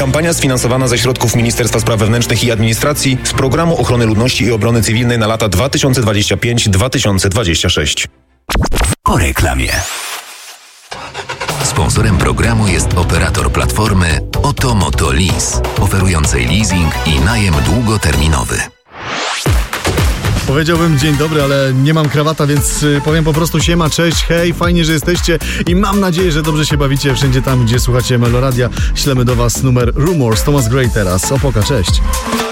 Kampania sfinansowana ze środków Ministerstwa Spraw Wewnętrznych i Administracji z Programu Ochrony Ludności i Obrony Cywilnej na lata 2025-2026. Po reklamie. Sponsorem programu jest operator platformy Otomoto Lease, oferującej leasing i najem długoterminowy. Powiedziałbym dzień dobry, ale nie mam krawata, więc powiem po prostu siema, cześć, hej, fajnie, że jesteście i mam nadzieję, że dobrze się bawicie wszędzie tam, gdzie słuchacie Meloradia. Ślemy do was numer Rumors, Thomas Gray teraz. Opoka, cześć.